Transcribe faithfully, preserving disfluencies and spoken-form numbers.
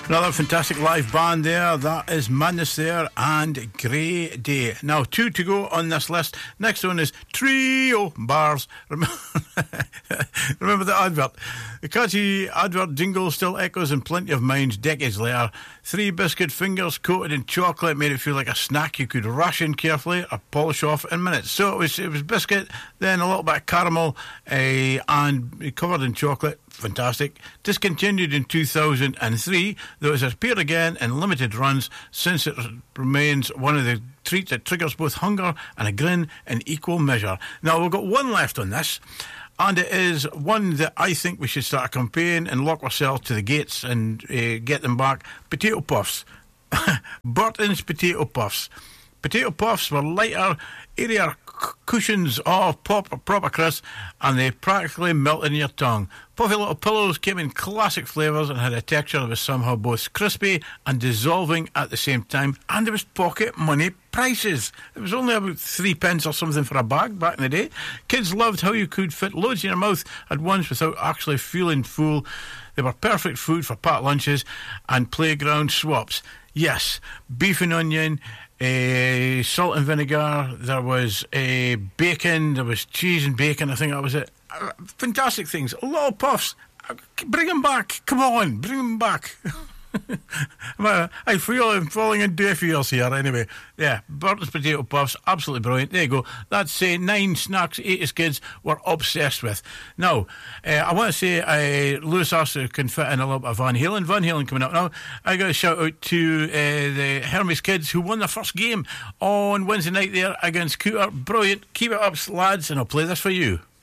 Another fantastic live band there. That is Madness there and Grey Day. Now, two to go on this list. Next one is Trio Bars. Remember, remember the advert? The catchy advert jingle still echoes in plenty of minds decades later. Three biscuit fingers coated in chocolate made it feel like a snack you could ration carefully or polish off in minutes. So it was, it was biscuit, then a little bit of caramel, uh, and covered in chocolate. Fantastic. Discontinued in two thousand three, though it has appeared again in limited runs since it remains one of the treats that triggers both hunger and a grin in equal measure. Now, we've got one left on this, and it is one that I think we should start a campaign and lock ourselves to the gates and uh, get them back. Potato Puffs. Burton's Potato Puffs. Potato Puffs were lighter, airier c- cushions of pop, proper crisp, and they practically melted in your tongue. Puffy little pillows came in classic flavours and had a texture that was somehow both crispy and dissolving at the same time, and there was pocket money prices. It was only about three pence or something for a bag back in the day. Kids loved how you could fit loads in your mouth at once without actually feeling full. They were perfect food for packed lunches and playground swaps. Yes, beef and onion, Uh, salt and vinegar, there was uh, bacon, there was cheese and bacon, I think that was it. Uh, fantastic things. A lot of puffs. Uh, bring them back. Come on, bring them back. I feel I'm falling in deaf ears here anyway. Yeah, Burton's Potato Puffs, absolutely brilliant. There you go. That's uh, nine snacks eighties kids were obsessed with. Now, uh, I want to say uh, Lewis Arthur can fit in a little bit of Van Halen. Van Halen coming up now. I got a shout out to uh, the Hermes kids who won their first game on Wednesday night there against Cooter. Brilliant. Keep it up, lads, and I'll play this for you.